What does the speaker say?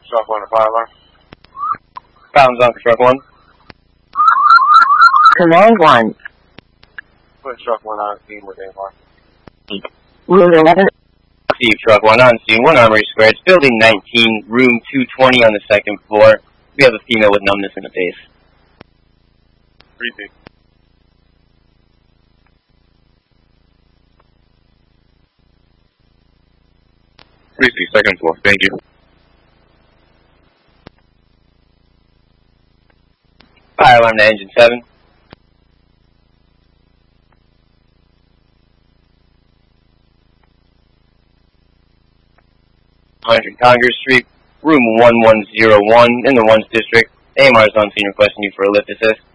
Truck 1 to fire alarm. Problems on for Truck 1. Command 1. Put Truck 1 on scene with AMR. Route 11. Steve, Truck 1 on scene, 1 Armory Square. It's building 19, room 220 on the 2nd floor. We have a female with numbness in the face. Repeat. Repeat, 2nd floor. Thank you. Fire alarm to engine 7. Congress Street, room 1101 in the 1's district. AMR is on scene requesting you for a lift assist.